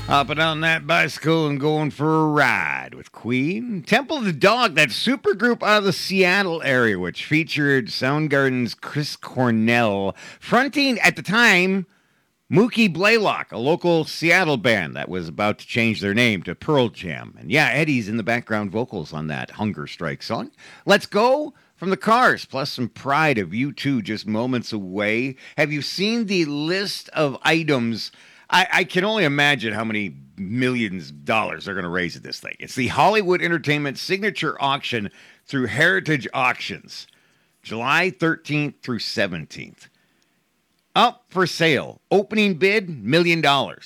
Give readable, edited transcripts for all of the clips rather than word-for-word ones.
Hopping on that bicycle and going for a ride with Queen. Temple of the Dog, that supergroup out of the Seattle area, which featured Soundgarden's Chris Cornell, fronting at the time Mookie Blaylock, a local Seattle band that was about to change their name to Pearl Jam. And yeah, Eddie's in the background vocals on that Hunger Strike song. Let's Go from the Cars, plus some Pride of U2 just moments away. Have you seen the list of items? I can only imagine how many millions of dollars they're going to raise at this thing. It's the Hollywood Entertainment Signature Auction through Heritage Auctions, July 13th through 17th. Up for sale. Opening bid, $1 million.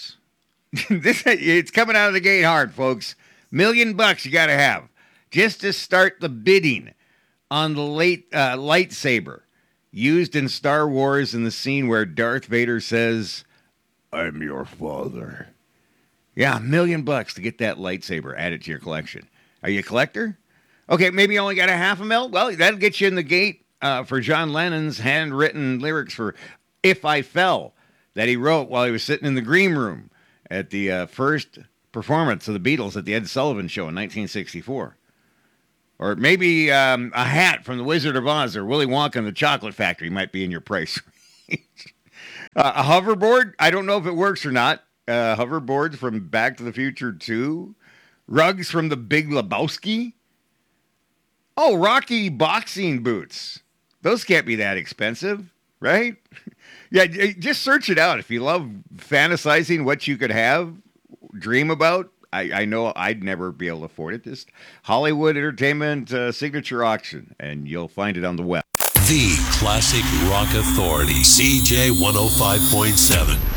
It's coming out of the gate hard, folks. $1,000,000 you got to have just to start the bidding on the lightsaber used in Star Wars in the scene where Darth Vader says, "I'm your father." Yeah, $1,000,000 to get that lightsaber added to your collection. Are you a collector? Okay, maybe you only got $500,000. Well, that'll get you in the gate for John Lennon's handwritten lyrics for "If I Fell" that he wrote while he was sitting in the green room at the first performance of the Beatles at the Ed Sullivan Show in 1964. Or maybe a hat from The Wizard of Oz or Willy Wonka and the Chocolate Factory might be in your price range. A hoverboard, I don't know if it works or not. Hoverboards from Back to the Future 2. Rugs from The Big Lebowski. Oh, Rocky boxing boots. Those can't be that expensive, right? Yeah, just search it out. If you love fantasizing what you could have, dream about, I know I'd never be able to afford it. Just Hollywood Entertainment Signature Auction, and you'll find it on the web. The Classic Rock Authority, CJ 105.7.